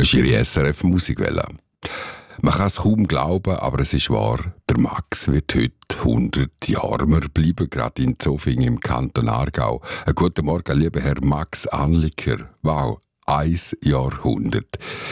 Das ist Ihre SRF-Musikwelle. Man kann es kaum glauben, aber es ist wahr. Der Max wird heute 100 Jahre. Wir bleiben gerade in Zofingen im Kanton Aargau. Guten Morgen, lieber Herr Max Anliker. Wow, 1 Jahrhundert.